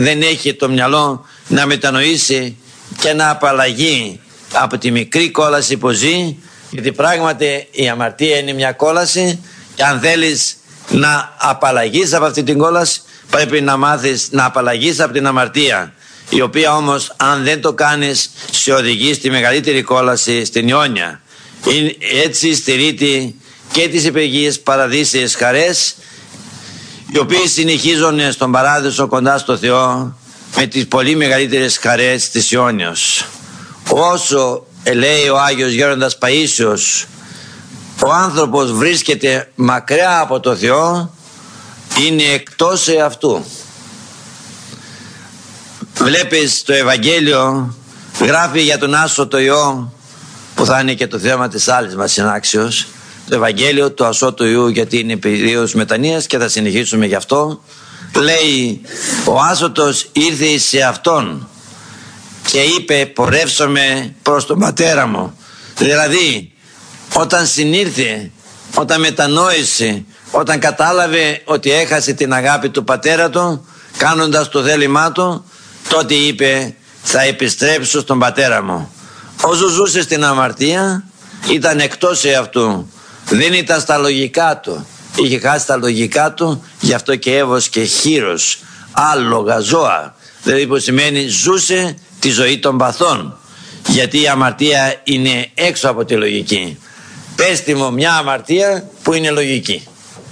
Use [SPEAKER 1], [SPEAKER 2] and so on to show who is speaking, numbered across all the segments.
[SPEAKER 1] δεν έχει το μυαλό να μετανοήσει και να απαλλαγεί από τη μικρή κόλαση που ζει, γιατί πράγματι η αμαρτία είναι μια κόλαση και αν θέλεις να απαλλαγείς από αυτή την κόλαση πρέπει να μάθεις να απαλλαγείς από την αμαρτία, η οποία όμως αν δεν το κάνεις σε οδηγεί στη μεγαλύτερη κόλαση, στην αιώνια. Έτσι στερείται και τις υπεργείες παραδείσιες χαρές, οι οποίες συνεχίζουν στον παράδεισο κοντά στο Θεό με τις πολύ μεγαλύτερες χαρές της αιώνιος. Όσο λέει ο Άγιος Γέροντας Παΐσιος, ο άνθρωπος βρίσκεται μακριά από το Θεό, είναι εκτός εαυτού. Βλέπεις το Ευαγγέλιο γράφει για τον άσωτο Υιό, που θα είναι και το θέμα της άλλης μας συνάξεως, το Ευαγγέλιο του ασώτου Υιού, γιατί είναι περίοδος μετανοίας και θα συνεχίσουμε γι' αυτό. Λέει, ο άσωτος ήρθε σε αυτόν και είπε, πορεύσομαι προς τον πατέρα μου. Δηλαδή όταν συνήρθε, όταν μετανόησε, όταν κατάλαβε ότι έχασε την αγάπη του πατέρα του κάνοντας το θέλημά του, τότε είπε, θα επιστρέψω στον πατέρα μου. Όσο ζούσε στην αμαρτία ήταν εκτός εαυτού, δεν ήταν στα λογικά του, είχε χάσει τα λογικά του, γι' αυτό και έβοσκε χείρος, άλογα, ζώα, δηλαδή που σημαίνει ζούσε τη ζωή των παθών, γιατί η αμαρτία είναι έξω από τη λογική. Πέστε μου μια αμαρτία που είναι λογική.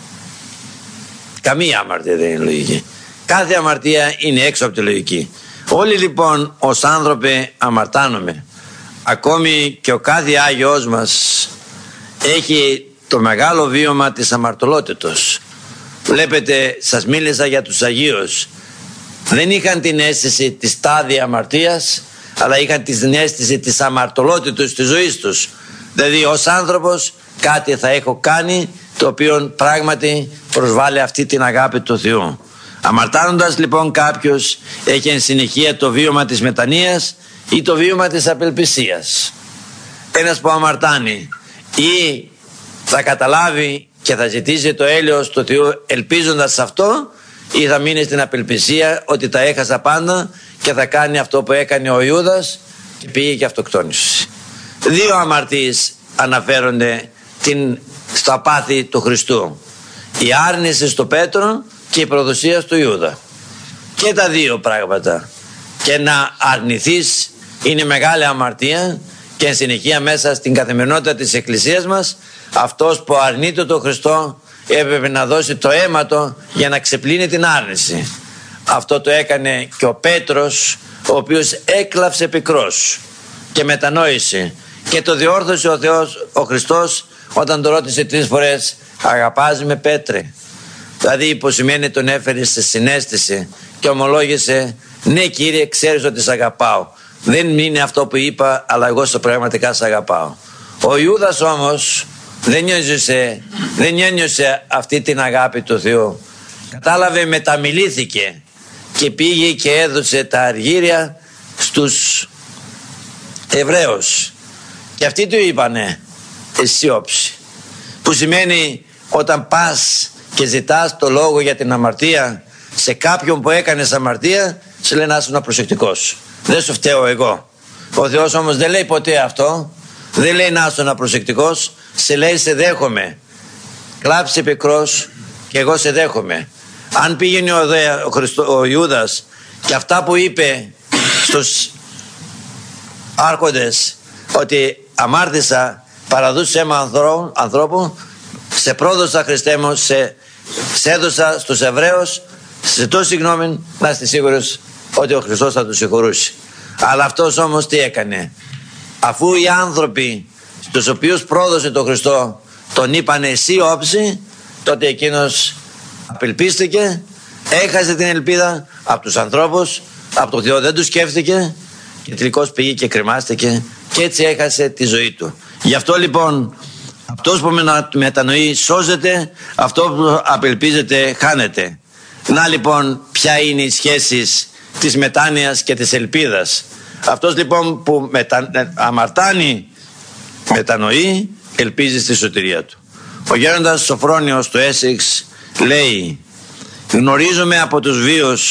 [SPEAKER 1] Καμία αμαρτία δεν είναι λογική. Κάθε αμαρτία είναι έξω από τη λογική. Όλοι λοιπόν ως άνθρωποι αμαρτάνουμε. Ακόμη και ο κάθε Άγιος μας έχει το μεγάλο βίωμα της αμαρτωλότητος. Βλέπετε, σας μίλησα για τους Αγίους. Δεν είχαν την αίσθηση της στάδια αμαρτίας, αλλά είχαν την αίσθηση της αμαρτωλότητος της ζωής τους. Δηλαδή ως άνθρωπος κάτι θα έχω κάνει το οποίο πράγματι προσβάλλει αυτή την αγάπη του Θεού. Αμαρτάνοντας λοιπόν κάποιος έχει εν συνεχεία το βίωμα της μετανοίας ή το βίωμα της απελπισίας. Ένας που αμαρτάνει ή θα καταλάβει και θα ζητήσει το έλεος του Θεού ελπίζοντας σε αυτό, ή θα μείνει στην απελπισία ότι τα έχασα πάντα και θα κάνει αυτό που έκανε ο Ιούδας και πήγε και αυτοκτόνησε. Δύο αμαρτίες αναφέρονται στο απάθη του Χριστού. Η άρνηση στο Πέτρο και η προδοσία στο Ιούδα. Και τα δύο πράγματα. Και να αρνηθείς είναι μεγάλη αμαρτία και εν συνεχεία μέσα στην καθημερινότητα της Εκκλησίας μας αυτός που αρνείται τον Χριστό έπρεπε να δώσει το αίμα του για να ξεπλύνει την άρνηση. Αυτό το έκανε και ο Πέτρος, ο οποίος έκλαψε πικρός και μετανόησε και το διόρθωσε ο Θεός, ο Χριστός, όταν το ρώτησε 3 φορές, αγαπάς με Πέτρε? Δηλαδή που σημαίνει τον έφερε σε συναίσθηση και ομολόγησε, ναι Κύριε, ξέρεις ότι σε αγαπάω, δεν είναι αυτό που είπα, αλλά εγώ στο πραγματικά σε αγαπάω. Ο Ιούδας όμως δεν ένιωσε αυτή την αγάπη του Θεού. Κατάλαβε, μεταμιλήθηκε και πήγε και έδωσε τα αργύρια στους Εβραίους και αυτοί του είπανε αισιόψη, που σημαίνει όταν πας και ζητάς το λόγο για την αμαρτία σε κάποιον που έκανες αμαρτία, σε λένε να είσαι προσεκτικός, δεν σου φταίω εγώ. Ο Θεός όμως δεν λέει ποτέ αυτό, δεν λέει να είσαι προσεκτικός, σε λέει σε δέχομαι, κλάψε πικρός και εγώ σε δέχομαι. Αν πήγαινε ο Ιούδας και αυτά που είπε στους άρχοντες ότι αμάρτησα, παραδούσε αίμα ανθρώπου, σε πρόδωσα Χριστέ μου, σε έδωσα στους Εβραίους, σε ζητώ συγγνώμη, να είστε σίγουρος ότι ο Χριστός θα τους συγχωρούσε. Αλλά αυτός όμως τι έκανε? Αφού οι άνθρωποι στους οποίους πρόδωσε τον Χριστό τον είπανε εσύ όψη, τότε εκείνος απελπίστηκε, έχασε την ελπίδα από τους ανθρώπους, από τον Θεό δεν του σκέφτηκε και τελικώς πήγε και κρεμάστηκε και έτσι έχασε τη ζωή του. Γι' αυτό λοιπόν αυτός που μετανοεί σώζεται, αυτό που απελπίζεται χάνεται. Να λοιπόν ποια είναι οι σχέσεις της μετάνοιας και της ελπίδας. Αυτός λοιπόν που αμαρτάνει μετανοεί, ελπίζει στη σωτηρία του. Ο γέροντας Σοφρόνιος του Έσεξ λέει, γνωρίζουμε από τους βίους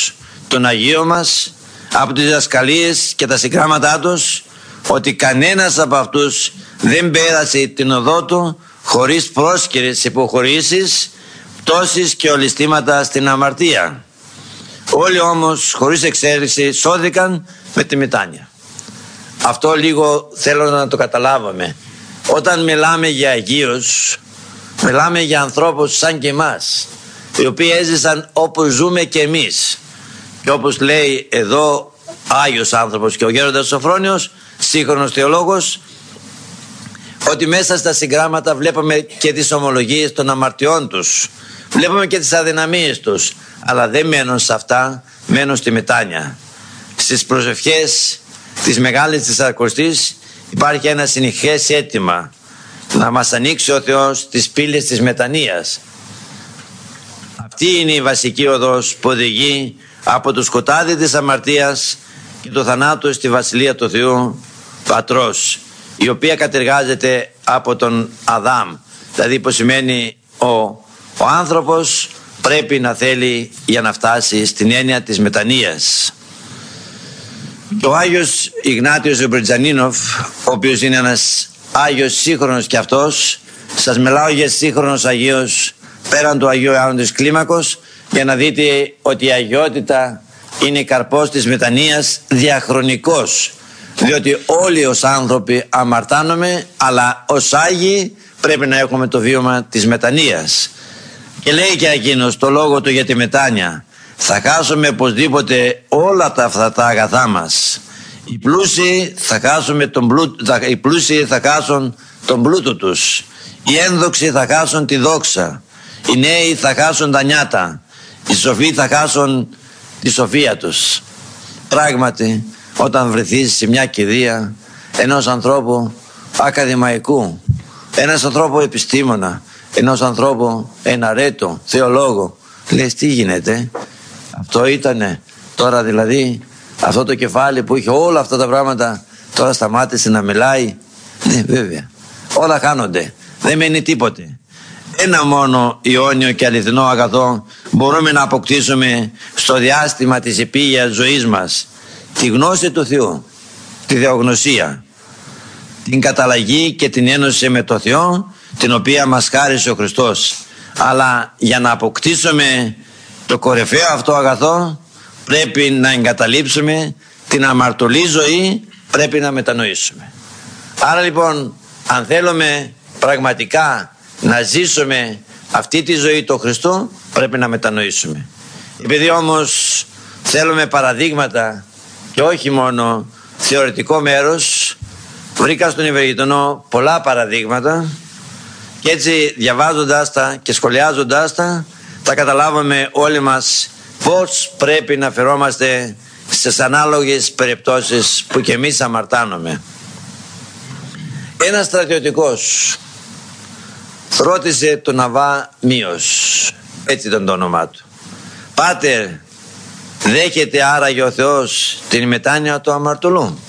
[SPEAKER 1] των Αγίων μας, από τις διδασκαλίες και τα συγγράμματά τους, ότι κανένας από αυτούς δεν πέρασε την οδό του χωρίς πρόσκαιρες υποχωρήσεις, πτώσεις και ολιστήματα στην αμαρτία. Όλοι όμως χωρίς εξαίρεση σώθηκαν με τη μετάνοια. Αυτό λίγο θέλω να το καταλάβουμε. Όταν μιλάμε για Αγίους, μιλάμε για ανθρώπους σαν και εμάς, οι οποίοι έζησαν όπως ζούμε και εμείς. Και όπως λέει εδώ Άγιος άνθρωπος και ο Γέροντας Σοφρόνιος, σύγχρονος θεολόγος, ότι μέσα στα συγγράμματα βλέπαμε και τις ομολογίες των αμαρτιών τους, βλέπουμε και τις αδυναμίες τους, αλλά δεν μένουν σε αυτά, μένουν στη μετάνοια. Στις προσευχές της Μεγάλης Τεσσαρακοστής υπάρχει ένα συνεχές αίτημα να μας ανοίξει ο Θεός τις πύλες της μετανοίας. Αυτή είναι η βασική οδός που οδηγεί από το σκοτάδι της αμαρτίας και το θανάτου στη Βασιλεία του Θεού Πατρός, η οποία κατεργάζεται από τον Αδάμ, δηλαδή που σημαίνει ο άνθρωπος πρέπει να θέλει για να φτάσει στην έννοια της μετανοίας. Και ο Άγιος Ιγνάτιος ο Μπριτζανίνοφ, ο οποίος είναι ένας Άγιος σύγχρονος και αυτός, σας μιλάω για σύγχρονος Αγίος πέραν του Αγίου Ιωάννου της Κλίμακος, για να δείτε ότι η αγιότητα είναι καρπός της μετανοίας διαχρονικός, διότι όλοι ως άνθρωποι αμαρτάνομαι, αλλά ως Άγιοι πρέπει να έχουμε το βίωμα της μετανοίας. Και λέει και εκείνος το λόγο του για τη μετάνοια: θα χάσουμε οπωσδήποτε όλα αυτά τα αγαθά μας. Οι πλούσιοι θα χάσουν τον πλούτο τους, οι ένδοξοι θα χάσουν τη δόξα, οι νέοι θα χάσουν τα νιάτα, οι σοφοί θα χάσουν τη σοφία τους. Πράγματι, όταν βρεθείς σε μια κηδεία ενός ανθρώπου ακαδημαϊκού, ένας ανθρώπου επιστήμονα, ενός ανθρώπου εναρέτου, θεολόγο, λες τι γίνεται, αυτό ήτανε, τώρα δηλαδή αυτό το κεφάλι που είχε όλα αυτά τα πράγματα τώρα σταμάτησε να μιλάει. Ναι, βέβαια, όλα χάνονται, δεν μένει τίποτε. Ένα μόνο αιώνιο και αληθινό αγαθό μπορούμε να αποκτήσουμε στο διάστημα της επίγειας ζωής μας: τη γνώση του Θεού, τη θεογνωσία, την καταλλαγή και την ένωση με το Θεό, την οποία μας χάρισε ο Χριστός. Αλλά για να αποκτήσουμε το κορυφαίο αυτό αγαθό πρέπει να εγκαταλείψουμε την αμαρτωλή ζωή, πρέπει να μετανοήσουμε. Άρα λοιπόν, αν θέλουμε πραγματικά να ζήσουμε αυτή τη ζωή του Χριστού, πρέπει να μετανοήσουμε. Επειδή όμως θέλουμε παραδείγματα και όχι μόνο θεωρητικό μέρος, βρήκα στον Ευεργετονό πολλά παραδείγματα και έτσι διαβάζοντας τα και σχολιάζοντας τα, θα καταλάβουμε όλοι μας πώς πρέπει να φερόμαστε στις ανάλογες περιπτώσεις που και εμείς αμαρτάνομαι. Ένας στρατιωτικός ρώτησε τον Αβά Μίος, έτσι ήταν το όνομά του: «Πάτερ, δέχεται άραγε ο Θεός την μετάνοια του αμαρτωλού?»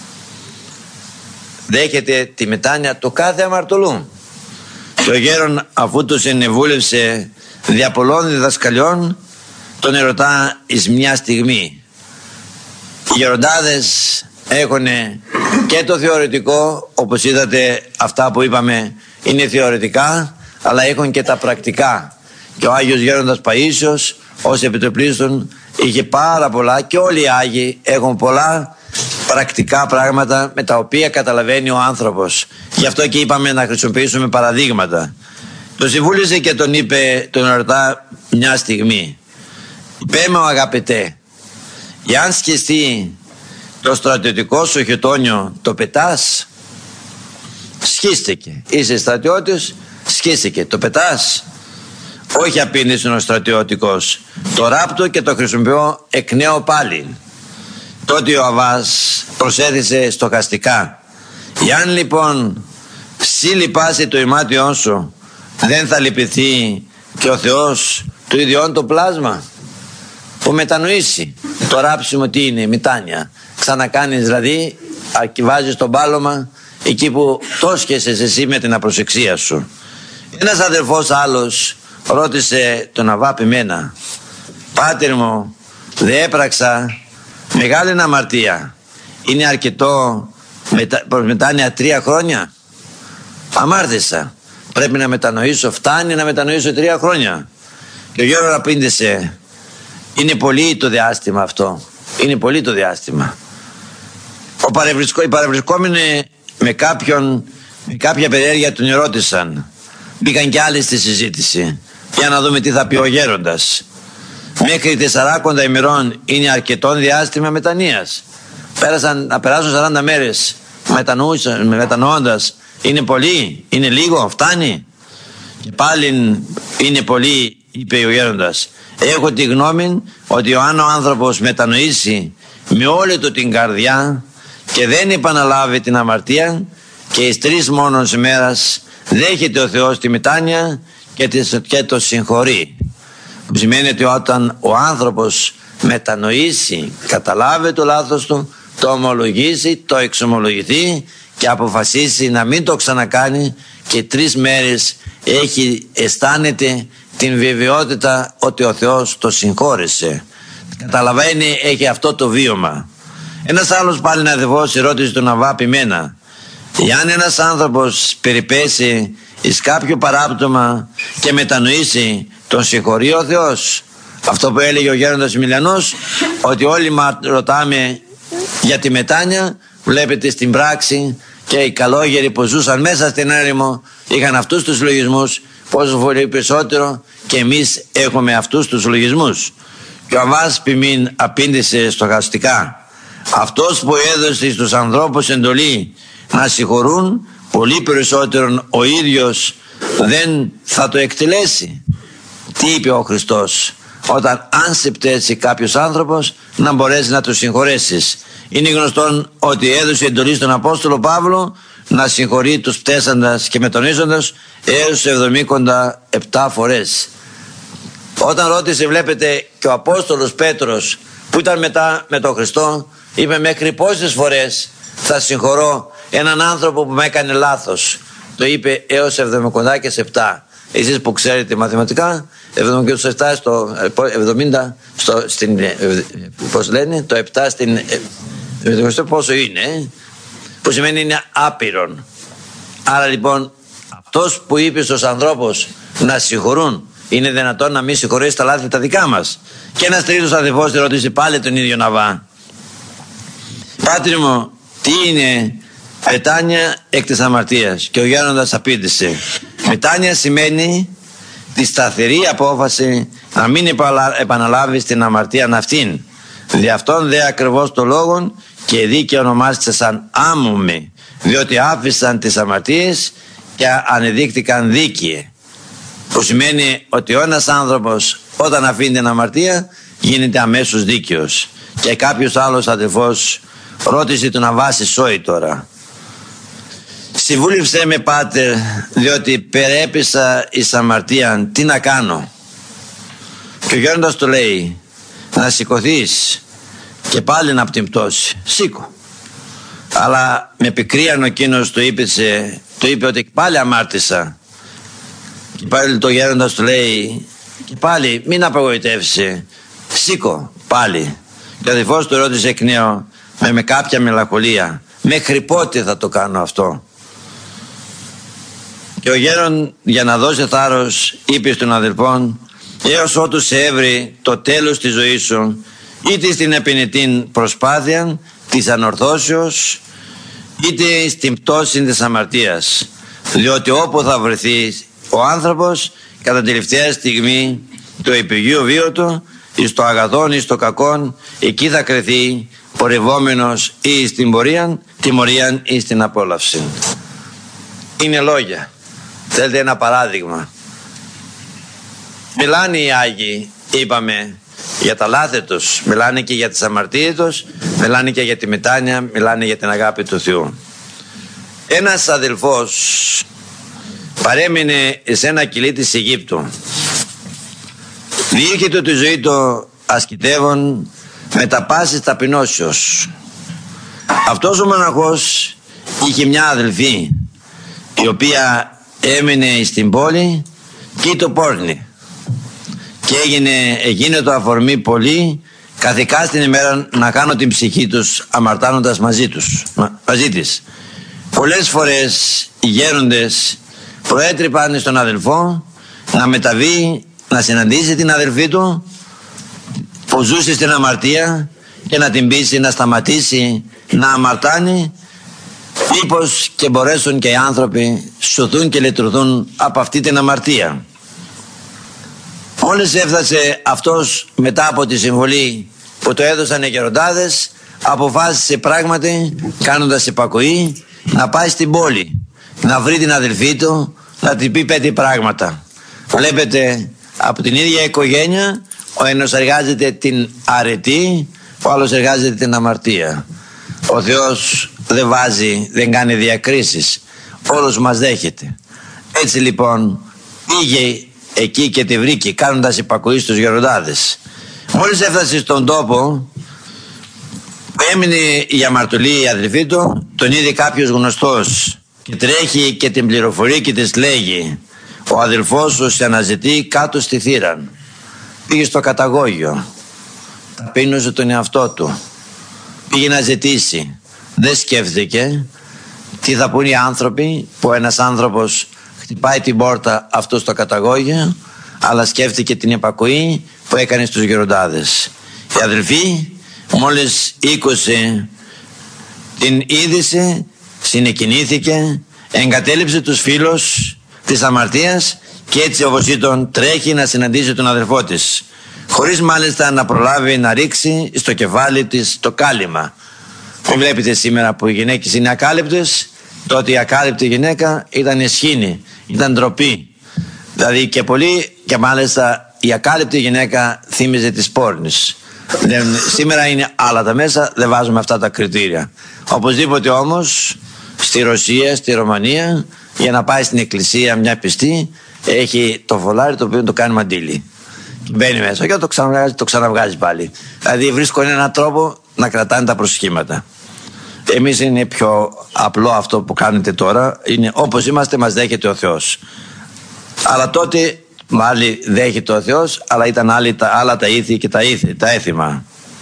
[SPEAKER 1] Δέχεται τη μετάνοια του κάθε αμαρτωλού? Και ο γέρον, αφού τους ενεβούλευσε δια πολλών διδασκαλιών, τον ερωτά εις μια στιγμή. Οι γεροντάδες έχουν και το θεωρητικό, όπως είδατε αυτά που είπαμε είναι θεωρητικά, αλλά έχουν και τα πρακτικά. Και ο Άγιος Γέροντας Παΐσιος ως επιτοπλίστων είχε πάρα πολλά, και όλοι οι Άγιοι έχουν πολλά πρακτικά πράγματα με τα οποία καταλαβαίνει ο άνθρωπος. Γι' αυτό και είπαμε να χρησιμοποιήσουμε παραδείγματα. Το συμβούλησε και τον είπε, τον ερωτά μια στιγμή: «Πέ μου αγαπητέ, εάν σκιστεί το στρατιωτικό σου χιτόνιο, το πετάς?» «Σχίστηκε. Είσαι στρατιώτης, σχίστηκε. Το πετάς?» «Όχι», απήντησε ο στρατιωτικός, «το ράπτω και το χρησιμοποιώ εκ νέου πάλι». Τότε ο Αβάς προσέθεσε στοχαστικά: «Εάν λοιπόν ψη λυπάσει το ημάτιόν σου, δεν θα λυπηθεί και ο Θεός του ιδιών το πλάσμα?» Που μετανοήσει το ράψιμο τι είναι, μετάνοια. Ξανακάνεις δηλαδή, αρκιβάζεις το μπάλωμα εκεί που το σκέσες εσύ με την απροσεξία σου. Ένας αδελφός άλλος ρώτησε τον Αβά Πιμένα: «Πάτερ μου, δεν έπραξα μεγάλη αμαρτία. Είναι αρκετό προς μετάνοια 3 χρόνια? Αμάρτησα. Πρέπει να μετανοήσω, φτάνει να μετανοήσω 3 χρόνια. Και ο Γιώργος απήντησε, είναι πολύ το διάστημα αυτό. Είναι πολύ το διάστημα. Οι παρευρισκόμενοι με κάποια περιέργεια τον ερώτησαν. Μπήκαν κι άλλοι στη συζήτηση για να δούμε τι θα πει ο γέροντας. Μέχρι 40 ημερών είναι αρκετό διάστημα μετανοίας. Να περάσουν 40 μέρες μετανοώντας. Είναι πολύ, είναι λίγο, φτάνει? Και πάλι είναι πολύ, είπε ο γέροντας. Έχω τη γνώμη ότι αν ο άνθρωπος μετανοήσει με όλη του την καρδιά και δεν επαναλάβει την αμαρτία, και εις 3 μόνος ημέρας δέχεται ο Θεός τη μετάνοια και το συγχωρεί. Που σημαίνει ότι όταν ο άνθρωπος μετανοήσει, καταλάβει το λάθος του, το ομολογήσει, το εξομολογηθεί και αποφασίσει να μην το ξανακάνει, και 3 μέρες αισθάνεται την βεβαιότητα ότι ο Θεός το συγχώρεσε. Καταλαβαίνει, έχει αυτό το βίωμα. Ένας άλλος πάλι αδελφός ερώτησε τον Αβά Πιμένα, εάν ένας άνθρωπος περιπέσει εις κάποιο παράπτωμα και μετανοήσει, τον συγχωρεί ο Θεός? Αυτό που έλεγε ο γέροντας Μιλιανός, ότι όλοι ρωτάμε για τη μετάνοια, βλέπετε στην πράξη και οι καλόγεροι που ζούσαν μέσα στην έρημο είχαν αυτούς τους λογισμούς, πόσο πολύ περισσότερο και εμείς έχουμε αυτούς τους λογισμούς. Και ο Αβάς Πιμήν απήντησε στοχαστικά, αυτός που έδωσε στους ανθρώπους εντολή να συγχωρούν, πολύ περισσότερον ο ίδιος δεν θα το εκτελέσει. Τι είπε ο Χριστός? Όταν αν σε πτέσει κάποιος άνθρωπος, να μπορέσει να το συγχωρέσεις. Είναι γνωστόν ότι έδωσε εντολή στον Απόστολο Παύλο να συγχωρεί τους πτέσαντας και μετανοίζοντας έως 77 φορές. Όταν ρώτησε, βλέπετε, και ο Απόστολος Πέτρος που ήταν μετά με τον Χριστό, είπε, μέχρι πόσες φορές θα συγχωρώ έναν άνθρωπο που με έκανε λάθος? Το είπε έως 77. Εσείς που ξέρετε μαθηματικά, 77 στο 70 στην, πώς λένε, το 7 στην 70 πόσο είναι, που σημαίνει είναι άπειρον. Άρα λοιπόν αυτός που είπε στους ανθρώπους να συγχωρούν, είναι δυνατόν να μην συγχωρέσει τα λάθη τα δικά μας? Και ένας τρίτος αδελφός ρωτήσει πάλι τον ίδιο Ναβά, Πάτρι μου, τι είναι μετάνοια εκ της αμαρτίας? Και ο γέροντας απήντησε, μετάνοια σημαίνει τη σταθερή απόφαση να μην επαναλάβεις την αμαρτία αυτήν. Δι' αυτόν δε ακριβώς το λόγον και δίκαια ονομάστηκε σαν άμμουμοι, διότι άφησαν τις αμαρτίες και ανεδείχθηκαν δίκαιοι. Που σημαίνει ότι ο ένας άνθρωπος όταν αφήνει την αμαρτία γίνεται αμέσως δίκαιος. Και κάποιος άλλος αδελφός ρώτησε τον Αβάση Σόη τώρα, συμβούλευσέ με πάτερ, διότι περέπεσα εις αμαρτίαν, τι να κάνω? Και ο γέροντας του λέει, να σηκωθείς και πάλι να την πτώση. Σήκω. Αλλά με πικρίαν εκείνος του είπε ότι πάλι αμάρτησα. Και πάλι το γέροντας του λέει, και πάλι μην απογοητεύσει, σήκω πάλι. Και ο αδελφός του ρώτησε εκ νέου με κάποια μελαγχολία, μέχρι πότε θα το κάνω αυτό? Και ο γέρον, για να δώσει θάρρος, είπε στον αδελφόν, έως ότου σε έβρει το τέλος της ζωής σου, είτε στην επινετήν προσπάθεια της ανορθώσεως, είτε στην πτώση της αμαρτίας. Διότι όπου θα βρεθεί ο άνθρωπος κατά τελευταία στιγμή του επιγείου βίου του, εις το αγαθόν εις το κακόν, εκεί θα κρεθεί πορευόμενος ή στην τιμωρίαν ή στην απόλαυση. Είναι λόγια. Θέλετε ένα παράδειγμα? Μιλάνε οι Άγιοι, είπαμε, για τα λάθη τους, μιλάνε και για τις αμαρτίες τους, μιλάνε και για τη μετάνοια, μιλάνε για την αγάπη του Θεού. Ένας αδελφός παρέμεινε σε ένα κιλί της Αιγύπτου. Διήρχεται τη ζωή του ασκητεύων με τα πάσης ταπεινώσεως. Αυτός ο μοναχός είχε μια αδελφή η οποία έμεινε στην πόλη και το πόρνη, και έγινε το αφορμή πολύ καθηκά την ημέρα να κάνω την ψυχή τους αμαρτάνοντας μαζί της. Πολλές φορές οι γέροντες προέτρεπαν στον αδελφό να μεταβεί, να συναντήσει την αδελφή του που ζούσε στην αμαρτία και να την πείσει να σταματήσει να αμαρτάνει, μήπως και μπορέσουν και οι άνθρωποι σωθούν και λυτρωθούν από αυτή την αμαρτία. Μόλις έφτασε αυτός μετά από τη συμβολή που το έδωσαν οι γεροντάδες, αποφάσισε πράγματι, κάνοντας υπακοή, να πάει στην πόλη, να βρει την αδελφή του, να την πει 5 πράγματα. Βλέπετε, από την ίδια οικογένεια, ο ένας εργάζεται την αρετή, ο άλλος εργάζεται την αμαρτία. Ο Θεός δεν βάζει, δεν κάνει διακρίσεις, όλος μας δέχεται. Έτσι λοιπόν πήγε εκεί και τη βρήκε, κάνοντας υπακοή στους γεροντάδες. Μόλις έφτασε στον τόπο, έμεινε η αμαρτωλή η αδελφή του, τον είδε κάποιος γνωστός και τρέχει και την πληροφορεί και της λέγει: ο αδελφός σου σε αναζητεί κάτω στη θύραν. Πήγε στο καταγόγιο, ταπείνωσε τον εαυτό του, πήγε να ζητήσει. Δεν σκέφτηκε τι θα πούν οι άνθρωποι που ένας άνθρωπος χτυπάει την πόρτα αυτού στο καταγόγιο, αλλά σκέφτηκε την υπακοή που έκανε στους γεροντάδες. Η αδελφή μόλις ήκουσε την είδηση, συνεκινήθηκε, εγκατέλειψε τους φίλους της αμαρτίας και έτσι όπως ήταν τρέχει να συναντήσει τον αδελφό της, χωρίς μάλιστα να προλάβει να ρίξει στο κεφάλι της το κάλυμα. Μην βλέπετε σήμερα που οι γυναίκες είναι ακάλυπτες, τότε η ακάλυπτη γυναίκα ήταν εσχήνη, ήταν ντροπή. Δηλαδή και πολύ και μάλιστα η ακάλυπτη γυναίκα θύμιζε τις πόρνης. Σήμερα είναι άλλα τα μέσα, δεν βάζουμε αυτά τα κριτήρια. Οπωσδήποτε όμως στη Ρωσία, στη Ρωμανία, για να πάει στην εκκλησία μια πιστή, έχει το φωλάρι το οποίο το κάνει μαντίλι. Μπαίνει μέσα και το ξαναβγάζει πάλι. Δηλαδή βρίσκουν έναν τρόπο να κρατάνε τα προσχήματα. Εμείς είναι πιο απλό αυτό που κάνετε τώρα, είναι όπως είμαστε μας δέχεται ο Θεός. Αλλά τότε μάλλον δέχεται ο Θεός, αλλά ήταν άλλα τα ήθη και τα έθιμα.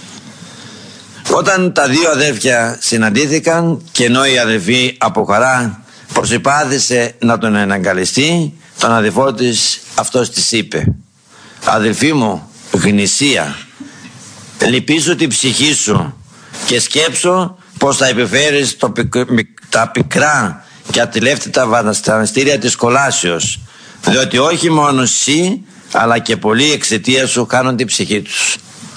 [SPEAKER 1] Όταν τα δύο αδέρφια συναντήθηκαν και ενώ η αδερφή από χαρά προσπάθησε να τον εναγκαλιστεί, τον αδερφό της αυτός της είπε: αδελφή μου Γνησία, λυπήσου την ψυχή σου και σκέψου πως θα επιφέρεις τα πικρά και ατελεύτητα βασανιστήρια της κολάσεως, διότι όχι μόνο εσύ αλλά και πολλοί εξαιτία σου χάνουν την ψυχή τους.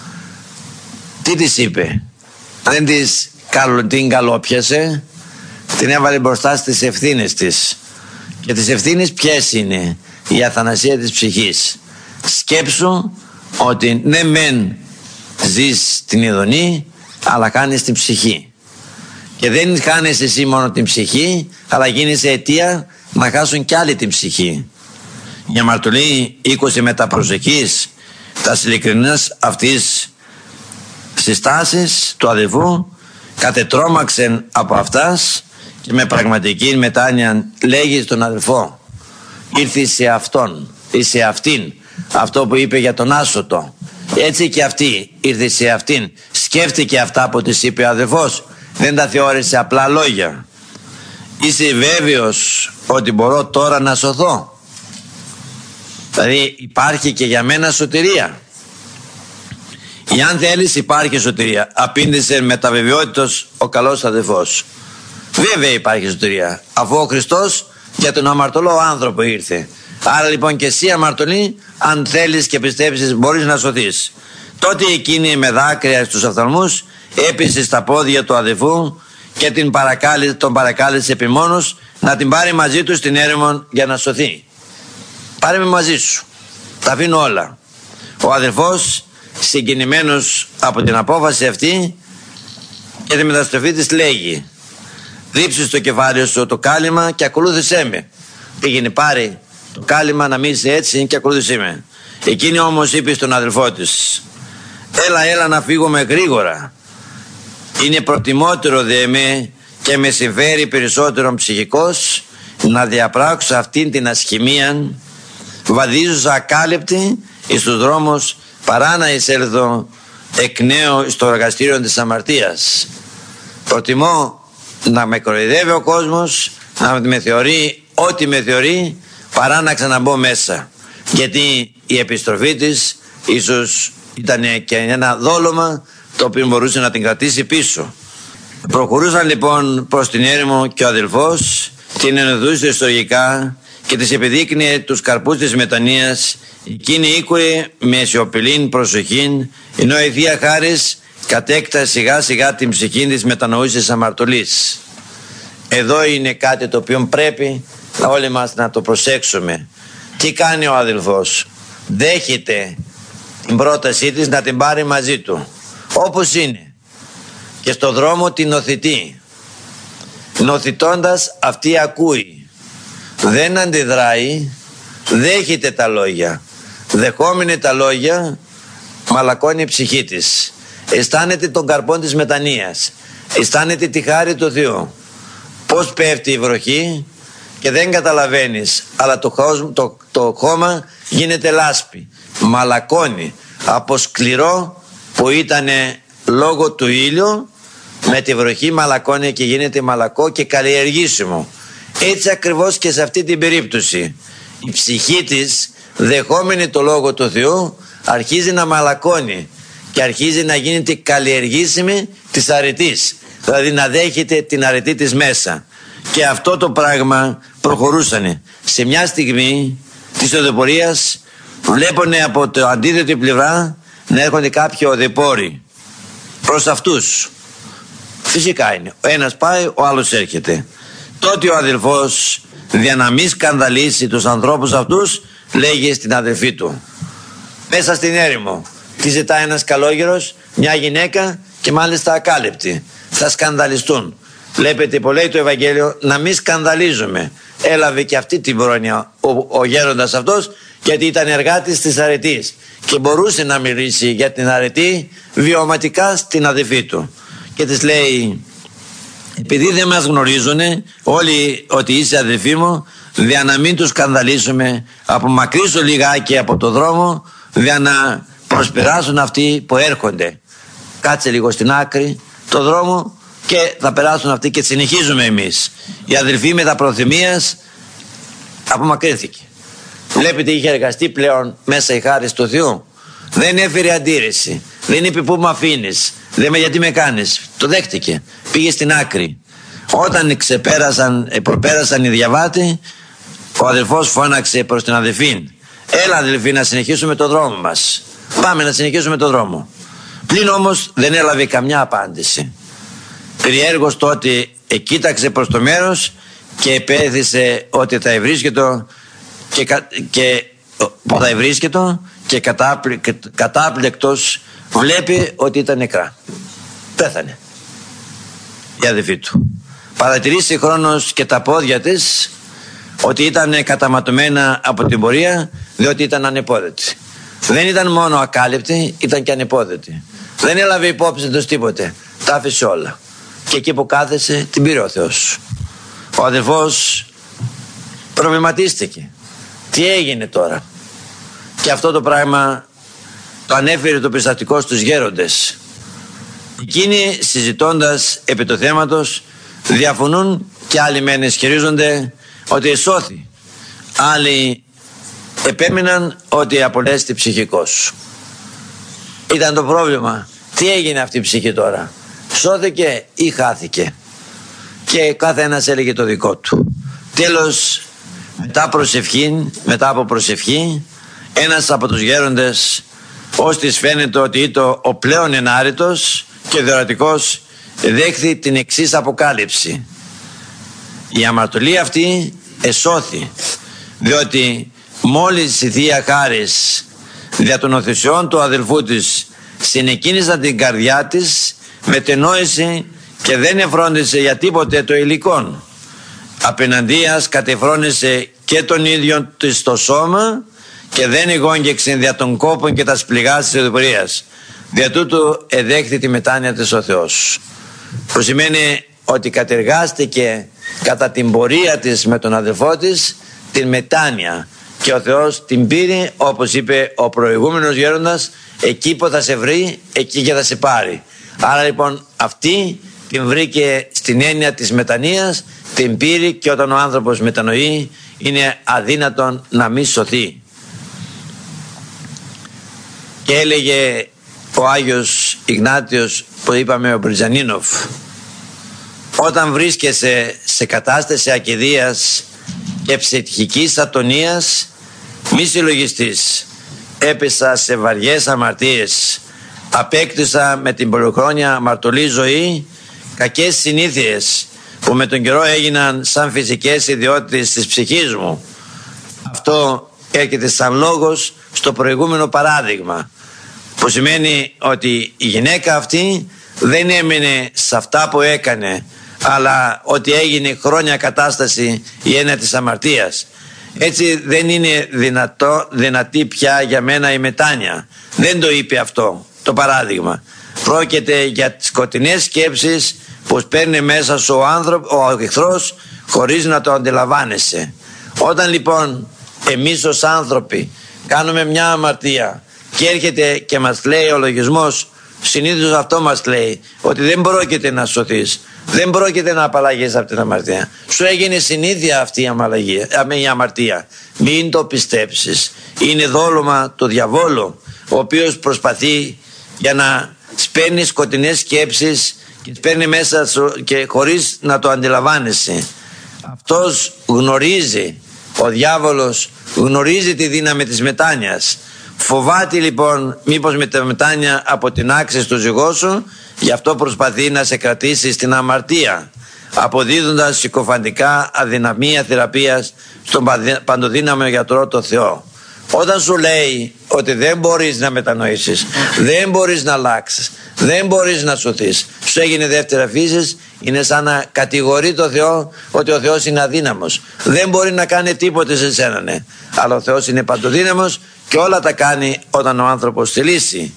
[SPEAKER 1] Τι της είπε? Δεν την καλόπιασε, την έβαλε μπροστά στις ευθύνες της. Και τις ευθύνες ποιες είναι? Η αθανασία της ψυχής. Σκέψου ότι ναι μεν ζεις την ειδονή, αλλά χάνεις την ψυχή. Και δεν χάνεις εσύ μόνο την ψυχή, αλλά γίνεσαι αιτία να χάσουν κι άλλοι την ψυχή. Η αμαρτωλή 20 μεταπροσεχής τα ειλικρινές αυτής συστάσεις του αδελφού κατετρώμαξεν από αυτάς και με πραγματική μετάνοια λέγει στον αδελφό: ήρθε σε αυτόν ή σε αυτήν, αυτό που είπε για τον άσωτο. Έτσι και αυτή ήρθε σε αυτήν, σκέφτηκε αυτά που της είπε ο αδελφός, δεν τα θεώρησε απλά λόγια. Είσαι βέβαιος ότι μπορώ τώρα να σωθώ? Δηλαδή υπάρχει και για μένα σωτηρία. Εάν θέλεις υπάρχει σωτηρία, απήντησε με τα βεβαιότητος ο καλός αδελφός. Βέβαια υπάρχει σωτηρία, αφού ο Χριστός για τον αμαρτωλό άνθρωπο ήρθε. Άρα λοιπόν και εσύ αμαρτωλή, αν θέλεις και πιστέψεις, μπορείς να σωθείς. Τότε εκείνη με δάκρυα στους οφθαλμούς έπεσε στα πόδια του αδελφού και τον παρακάλεσε επιμόνως να την πάρει μαζί του στην έρημο για να σωθεί. Πάρε με μαζί σου, τα αφήνω όλα. Ο αδελφός, συγκινημένος από την απόφαση αυτή και τη μεταστροφή της, λέγει: ρίψε στο κεφάλι σου το κάλυμα και ακολούθησέ με. Πήγαινε, πάρε το κάλυμα, να μην είσαι έτσι και ακολούθησέ με. Εκείνη όμως είπε στον αδελφό της: έλα να φύγουμε γρήγορα. Είναι προτιμότερο δε εμέ και με συμφέρει περισσότερο ψυχικός να διαπράξω αυτήν την ασχημία βαδίζουσα ακάλυπτη εις τους δρόμους, παρά να εισέλθω εκ νέου στο εργαστήριο της αμαρτίας. Προτιμώ να με κοροϊδεύει ο κόσμος, να με θεωρεί ό,τι με θεωρεί, παρά να ξαναμπω μέσα. Γιατί η επιστροφή της ίσως ήταν και ένα δόλωμα το οποίο μπορούσε να την κρατήσει πίσω. Προχωρούσαν λοιπόν προς την έρημο και ο αδελφός την ενεδούσε ιστορικά και της επιδείκνυε τους καρπούς της μετανοίας. Εκείνη ήκουε με σιωπηλήν προσοχήν, ενώ η Θεία Χάρις κατέκτασε σιγά σιγά την ψυχή της μετανοούσης αμαρτωλής. Εδώ είναι κάτι το οποίο πρέπει όλοι μας να το προσέξουμε. Τι κάνει ο αδελφός? Δέχεται την πρότασή της να την πάρει μαζί του όπως είναι και στο δρόμο την νοθητεί. Νοθητώντας αυτή ακούει, δεν αντιδράει, δέχεται τα λόγια. Δεχόμενη τα λόγια μαλακώνει η ψυχή της. Αισθάνεται τον καρπό της μετανοίας, αισθάνεται τη χάρη του Θεού. Πως πέφτει η βροχή και δεν καταλαβαίνεις, αλλά το χώμα γίνεται λάσπη, μαλακώνει από σκληρό που ήταν λόγω του ήλιου, με τη βροχή μαλακώνει και γίνεται μαλακό και καλλιεργήσιμο. Έτσι ακριβώς και σε αυτή την περίπτωση η ψυχή της, δεχόμενη το λόγο του Θεού, αρχίζει να μαλακώνει και αρχίζει να γίνεται καλλιεργήσιμη της αρετής, δηλαδή να δέχεται την αρετή της μέσα. Και αυτό το πράγμα προχωρούσανε. Σε μια στιγμή της οδηπορίας βλέπουνε από το αντίθετη πλευρά να έρχονται κάποιοι οδηπόροι προς αυτούς. Φυσικά είναι, ο ένας πάει, ο άλλος έρχεται. Τότε ο αδελφός, για να μην σκανδαλίσει τους ανθρώπους αυτούς, λέγει στην αδελφή του, μέσα στην έρημο τι ζητάει ένας καλόγερος, μια γυναίκα και μάλιστα ακάλυπτη, θα σκανδαλιστούν. Βλέπετε που λέει το Ευαγγέλιο να μην σκανδαλίζουμε. Έλαβε και αυτή την πρόνοια ο γέροντας αυτός, γιατί ήταν εργάτης της αρετής και μπορούσε να μιλήσει για την αρετή βιωματικά στην αδελφή του. Και της λέει, επειδή δεν μας γνωρίζουν όλοι ότι είσαι αδελφή μου, για να μην τους σκανδαλίσουμε, απομακρύσου λιγάκι από το δρόμο, για να προσπεράσουν αυτοί που έρχονται. Κάτσε λίγο στην άκρη το δρόμο και θα περάσουν αυτοί και συνεχίζουμε εμείς. Η αδελφή με τα προθυμίας απομακρύνθηκε. Βλέπετε, είχε εργαστεί πλέον μέσα η χάρις του Θεού. Δεν έφερε αντίρρηση, δεν είπε πού με αφήνεις, δεν με γιατί με κάνεις. Το δέχτηκε, πήγε στην άκρη. Όταν προπέρασαν οι διαβάτοι, ο αδελφός φώναξε προς την αδελφή, έλα αδελφή, να συνεχίσουμε το δρόμο μας, πάμε να συνεχίσουμε το δρόμο. Πλην όμως δεν έλαβε καμιά απάντηση. Περιέργως τότε κοίταξε προς το μέρος και επέθυσε ότι θα ευρίσκετο και κατάπληκτος βλέπει ότι ήταν νεκρά. Πέθανε η αδελφή του. Παρατηρήσει χρόνος και τα πόδια της ότι ήταν καταματωμένα από την πορεία, διότι ήταν ανεπόδετη. Δεν ήταν μόνο ακάλυπτη, ήταν και ανεπόδετη. Δεν έλαβε υπόψη τους τίποτε, τα άφησε όλα. Και εκεί που κάθεσε την πήρε ο Θεός. Ο αδελφός προβληματίστηκε. Τι έγινε τώρα? Και αυτό το πράγμα το ανέφερε το περιστατικό στους γέροντες. Εκείνοι, συζητώντας επί το θέματος, διαφωνούν και άλλοι μεν ισχυρίζονται ότι εσώθη. Άλλοι επέμειναν ότι απολέστη ψυχικός. Ήταν το πρόβλημα. Τι έγινε αυτή η ψυχή τώρα? Σώθηκε ή χάθηκε? Και κάθε ένας έλεγε το δικό του. Τέλος, μετά από προσευχή, ένας από τους γέροντες, ώστις φαίνεται ότι ήταν ο πλέον ενάρετος και διορατικός, δέχθη την εξής αποκάλυψη. Η αμαρτωλή αυτή εσώθη, διότι μόλις η Θεία Χάρις δια των οθησιών του αδελφού της συνεκίνησαν την καρδιά της, μετενόησε και δεν εφρόντισε για τίποτε το υλικόν. Απέναντίας κατεφρόνησε και τον ίδιο της το σώμα και δεν εγόγγεξε δια των κόπων και τα σπληγά της οδηπορίας. Δια τούτου εδέχθη τη μετάνοια της ο Θεός. Που σημαίνει ότι κατεργάστηκε κατά την πορεία της με τον αδελφό της την μετάνοια και ο Θεός την πήρε, όπως είπε ο προηγούμενος γέροντας, εκεί που θα σε βρει, εκεί και θα σε πάρει. Άρα λοιπόν αυτή την βρήκε στην έννοια της μετανοίας, την πήρε, και όταν ο άνθρωπος μετανοεί είναι αδύνατον να μη σωθεί. Και έλεγε ο Άγιος Ιγνάτιος, που είπαμε ο Μπριζανίνοφ, όταν βρίσκεσαι σε κατάσταση ακηδείας και ψυχικής ατονίας, μη συλλογιστείς. Έπεσα σε βαριές αμαρτίες, απέκτησα με την πολυχρόνια αμαρτωλή ζωή κακές συνήθειες που με τον καιρό έγιναν σαν φυσικές ιδιότητες της ψυχής μου. Αυτό έρχεται σαν λόγος στο προηγούμενο παράδειγμα, που σημαίνει ότι η γυναίκα αυτή δεν έμεινε σε αυτά που έκανε, αλλά ότι έγινε χρόνια κατάσταση η έννοια της αμαρτίας. Έτσι δεν είναι δυνατή πια για μένα η μετάνοια. Δεν το είπε αυτό το παράδειγμα. Πρόκειται για σκοτεινές σκέψεις που παίρνει μέσα σου ο εχθρός χωρίς να το αντιλαμβάνεσαι. Όταν λοιπόν εμείς ως άνθρωποι κάνουμε μια αμαρτία και έρχεται και μας λέει ο λογισμός, συνήθως αυτό μας λέει, ότι δεν πρόκειται να σωθείς, δεν πρόκειται να απαλλαγείς από την αμαρτία. Σου έγινε συνήθεια αυτή η αμαρτία. Μην το πιστέψεις. Είναι δόλωμα του διαβόλου, ο οποίος προσπαθεί για να σπέρνει σκοτεινές σκέψεις και σπέρνει μέσα σου και χωρίς να το αντιλαμβάνεσαι. Αυτός γνωρίζει, ο διάβολος γνωρίζει τη δύναμη της μετάνοιας. Φοβάται λοιπόν μήπως με τη μετάνοια αποτινάξεις το ζυγό σου, γι' αυτό προσπαθεί να σε κρατήσει στην αμαρτία, αποδίδοντας συκοφαντικά αδυναμία θεραπείας στον παντοδύναμο γιατρό το Θεό. Όταν σου λέει ότι δεν μπορείς να μετανοήσεις, δεν μπορείς να αλλάξεις, δεν μπορείς να σωθείς, σου έγινε δεύτερα φύσης, είναι σαν να κατηγορεί το Θεό ότι ο Θεός είναι αδύναμος. Δεν μπορεί να κάνει τίποτε σε σένα, ναι. Αλλά ο Θεός είναι παντοδύναμος και όλα τα κάνει όταν ο άνθρωπος θελήσει.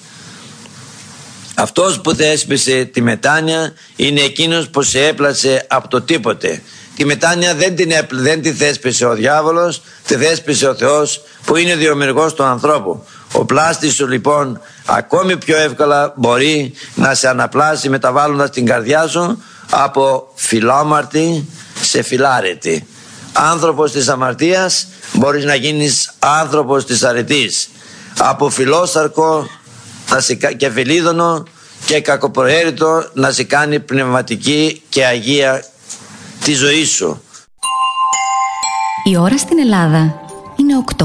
[SPEAKER 1] Αυτός που θέσπισε τη μετάνοια είναι εκείνος που σε έπλασε από το τίποτε. Τη μετάνοια δεν τη θέσπισε ο διάβολος, τη θέσπισε ο Θεός που είναι διομηργός του ανθρώπου. Ο πλάστης σου λοιπόν ακόμη πιο εύκολα μπορεί να σε αναπλάσει μεταβάλλοντας την καρδιά σου από φιλόμαρτη σε φιλάρετη. Άνθρωπος της αμαρτίας μπορείς να γίνεις άνθρωπος της αρετής. Από φιλόσαρκο και φιλίδωνο και κακοπροαίρετο να σε κάνει πνευματική και αγία τη ζωή σου.
[SPEAKER 2] Η ώρα στην Ελλάδα είναι 8.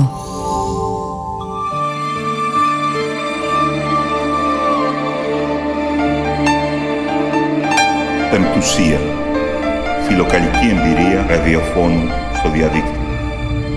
[SPEAKER 3] Πεμπτουσία. Φιλοκαλική εμπειρία ραδιοφώνου στο διαδίκτυο.